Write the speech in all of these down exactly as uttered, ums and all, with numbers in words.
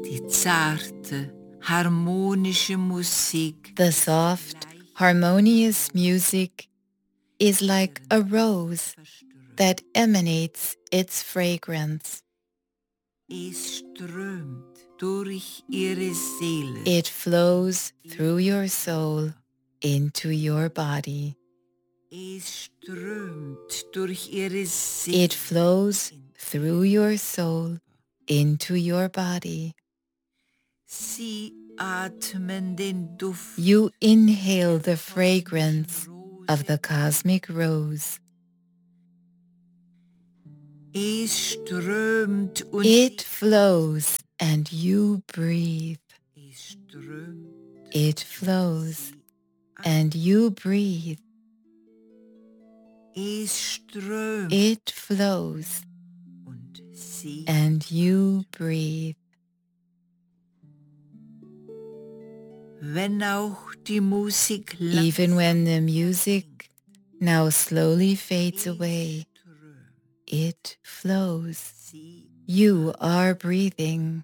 Die zarte, harmonische Musik. The soft, harmonious music is like a rose that emanates its fragrance. Es strömt durch ihre Seele. It flows through your soul into your body. Es strömt durch ihre Seele. It flows through your soul into your body. Sie atmen den Duft. You inhale the fragrance of the cosmic rose. Es strömt und It flows and you breathe. es strömt. It flows and you breathe. Es strömt It flows und sie and you breathe. Wenn auch die Musik Even when the music now slowly fades away, it flows. You are breathing.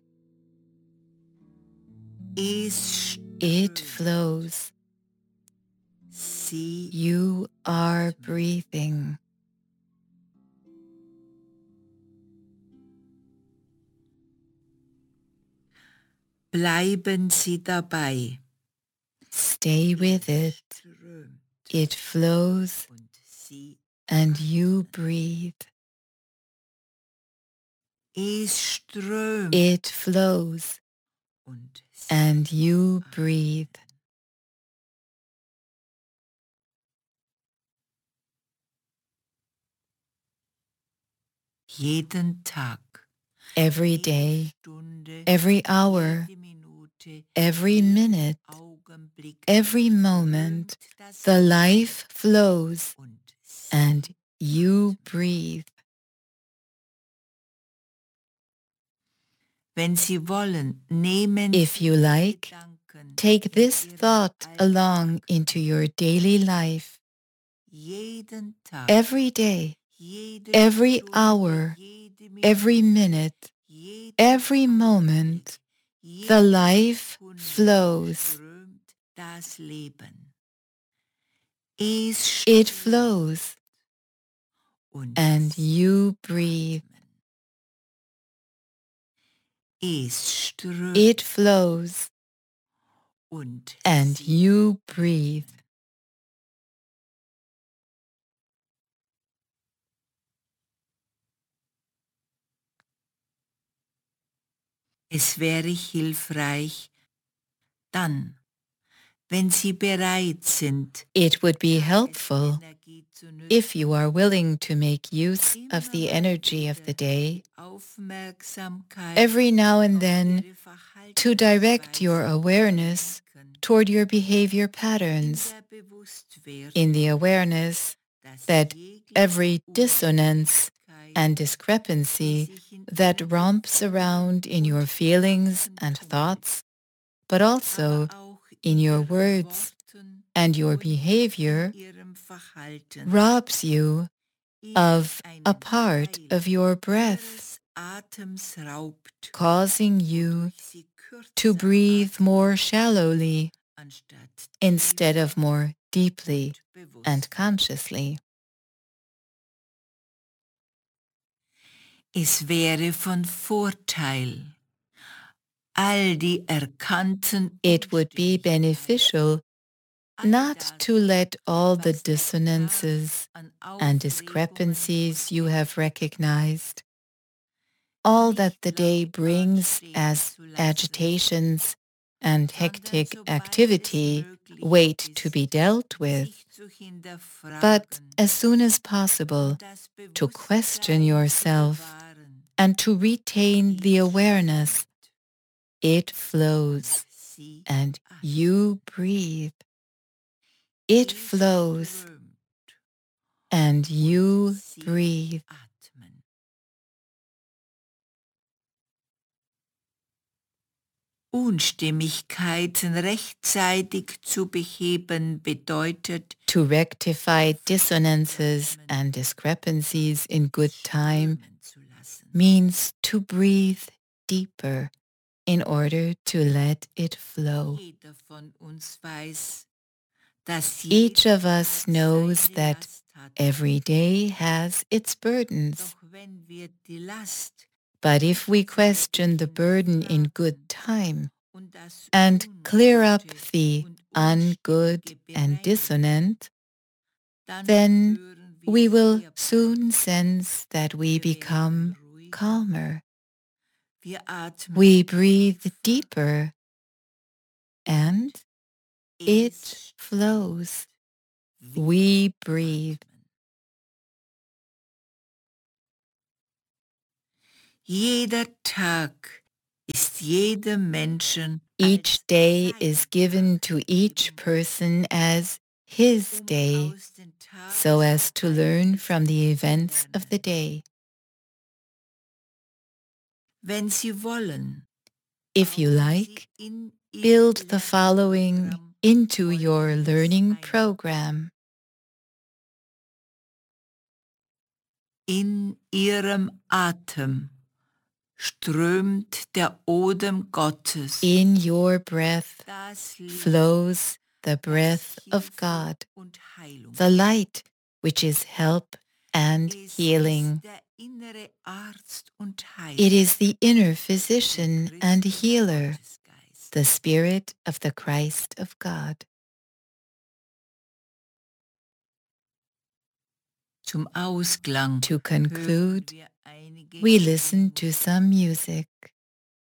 Es It flows. Sie You are breathing. Bleiben Sie dabei. Stay with it. Strömt It flows und sie and you breathe. Es strömt It flows und sie and you breathe. jeden Tag, Every jede day, Stunde, every hour, jede Minute, every jeden minute, Augenblick every moment, strömt das the Leben life flows und sie and you breathe. Wenn Sie wollen, nehmen If Sie you die like, Gedanken take in this Ihren thought along Alltag. into your daily life. Jeden Tag, Every day, jede every Stunde, hour, jede every Minute, minute, jeden every moment, Augenblick, the jede life Sekunde flows. strömt das Leben. Es It strömt flows und and Sie you breathe. atmen. Es strömt It flows und and Sie you breathe. Es wäre hilfreich, dann, wenn Sie bereit sind, It would be helpful Tagesenergie zu nutzen, if you are willing to make use of the immer mal energy of the wieder day die Aufmerksamkeit every now and auf then Ihre to direct your Verhaltensweisen awareness lenken, toward your behavior in patterns, der Bewusstwerdung, in the awareness dass that jegliche every dissonance Unstimmigkeit, and die discrepancy sich in that Ihren romps Gefühlen around in your und feelings Gedanken and tummelt, thoughts, but aber also auch in in your Ihren words Worten and your und in behavior, Ihrem Verhalten, robs you Ihnen of a einen part Teil of your breath, Ihres Atems raubt, causing you wodurch Sie to kürzer breathe atmen, more shallowly anstatt instead of tiefer more deeply und and bewusster. consciously. Es wäre von Vorteil, all die erkannten It would be beneficial all not das, to let all the was der Tag dissonances an and Aufregungen discrepancies und you have recognized, all that the day Lichtblank brings dastehen as zu lassen, agitations and sondern hectic sobald es activity möglich wait to ist, be dealt with, sich zu hinterfragen but as soon as possible und das to question Bewusstsein zu yourself bewahren. and to retain the Es awareness. It und flows Sie and atmen. you breathe. It Es flows strömt and und you Sie breathe. atmen. Unstimmigkeiten rechtzeitig zu beheben bedeutet, To rectify dissonances and discrepancies in good time strömen zu lassen. means to breathe deeper in order to let it flow. Jeder von uns weiß, dass Each jeder of us Tag knows seine that Last hat. every day has its burdens. Doch wenn wir die Last But if we question the burden in good time and clear up the ungood and dissonant, then we will soon sense that we become calmer. We breathe deeper and it flows. We breathe. Jeder Tag ist jedem Menschen Each day is given to each person as his day, so as to learn from the events of the day. Wenn Sie wollen, If you like, build the following into your learning program. In Ihrem Atem strömt der Odem Gottes. In your breath flows the breath of God, the light which is help and healing. It is the inner physician and healer, the Spirit of the Christ of God. Zum Ausklang To conclude, we listen to some music.